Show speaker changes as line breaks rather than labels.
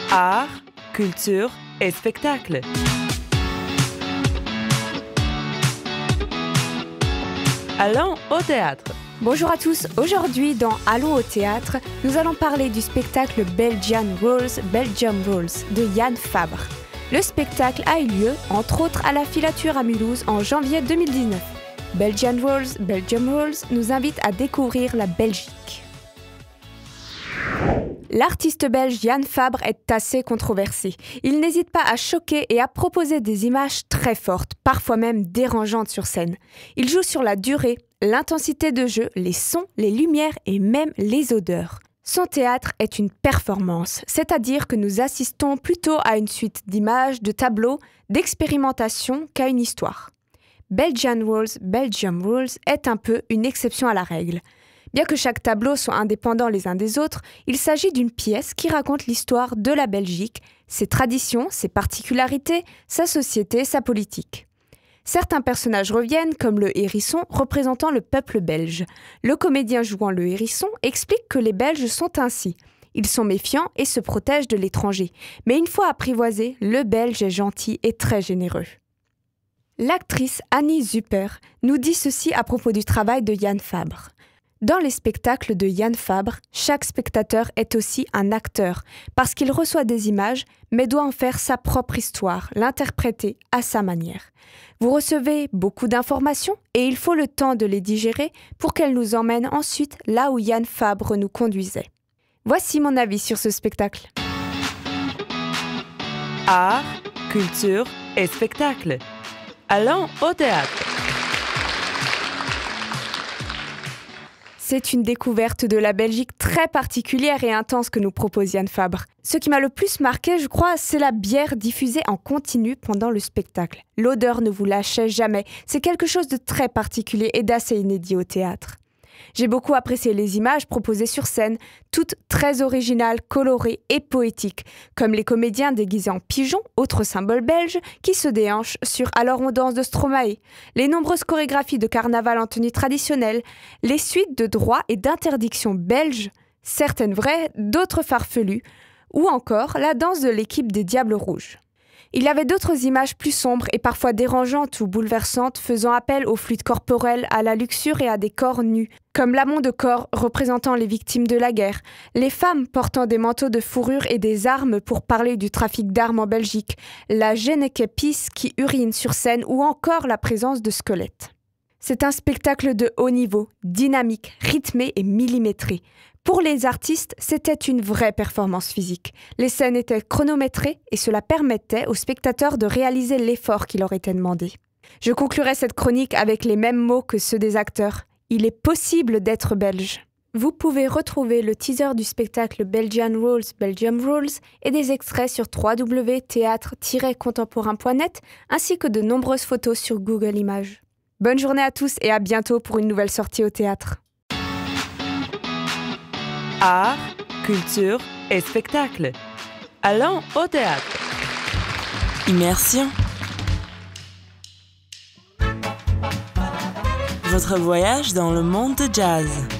Art, culture et spectacle. Allons au théâtre.
Bonjour à tous, aujourd'hui dans Allons au théâtre, nous allons parler du spectacle Belgian Rules, Belgium Rules de Yann Fabre. Le spectacle a eu lieu, entre autres, à la Filature à Mulhouse en janvier 2019. Belgian Rules, Belgium Rules nous invite à découvrir la Belgique. L'artiste belge Yann Fabre est assez controversé. Il n'hésite pas à choquer et à proposer des images très fortes, parfois même dérangeantes sur scène. Il joue sur la durée, l'intensité de jeu, les sons, les lumières et même les odeurs. Son théâtre est une performance, c'est-à-dire que nous assistons plutôt à une suite d'images, de tableaux, d'expérimentations qu'à une histoire. Belgian Rules, Belgium Rules est un peu une exception à la règle. Bien que chaque tableau soit indépendant les uns des autres, il s'agit d'une pièce qui raconte l'histoire de la Belgique, ses traditions, ses particularités, sa société, sa politique. Certains personnages reviennent, comme le hérisson représentant le peuple belge. Le comédien jouant le hérisson explique que les Belges sont ainsi. Ils sont méfiants et se protègent de l'étranger. Mais une fois apprivoisé, le Belge est gentil et très généreux. L'actrice Annie Zuper nous dit ceci à propos du travail de Yann Fabre. Dans les spectacles de Yann Fabre, chaque spectateur est aussi un acteur, parce qu'il reçoit des images, mais doit en faire sa propre histoire, l'interpréter à sa manière. Vous recevez beaucoup d'informations et il faut le temps de les digérer pour qu'elles nous emmènent ensuite là où Yann Fabre nous conduisait. Voici mon avis sur ce spectacle.
Art, culture et spectacle. Allons au théâtre.
C'est une découverte de la Belgique très particulière et intense que nous propose Yann Fabre. Ce qui m'a le plus marqué, je crois, c'est la bière diffusée en continu pendant le spectacle. L'odeur ne vous lâchait jamais. C'est quelque chose de très particulier et d'assez inédit au théâtre. J'ai beaucoup apprécié les images proposées sur scène, toutes très originales, colorées et poétiques, comme les comédiens déguisés en pigeons, autre symbole belge, qui se déhanchent sur Alors on danse de Stromae, les nombreuses chorégraphies de carnaval en tenue traditionnelle, les suites de droits et d'interdictions belges, certaines vraies, d'autres farfelues, ou encore la danse de l'équipe des Diables Rouges. Il y avait d'autres images plus sombres et parfois dérangeantes ou bouleversantes faisant appel aux fluides corporels, à la luxure et à des corps nus, comme l'amont de corps représentant les victimes de la guerre, les femmes portant des manteaux de fourrure et des armes pour parler du trafic d'armes en Belgique, la Genekepis qui urine sur scène ou encore la présence de squelettes. C'est un spectacle de haut niveau, dynamique, rythmé et millimétré. Pour les artistes, c'était une vraie performance physique. Les scènes étaient chronométrées et cela permettait aux spectateurs de réaliser l'effort qui leur était demandé. Je conclurai cette chronique avec les mêmes mots que ceux des acteurs. Il est possible d'être belge. Vous pouvez retrouver le teaser du spectacle Belgian Rules, Belgium Rules et des extraits sur www.theatre-contemporain.net ainsi que de nombreuses photos sur Google Images. Bonne journée à tous et à bientôt pour une nouvelle sortie au théâtre.
Art, culture et spectacle. Allons au théâtre. Immersion. Votre voyage dans le monde de jazz.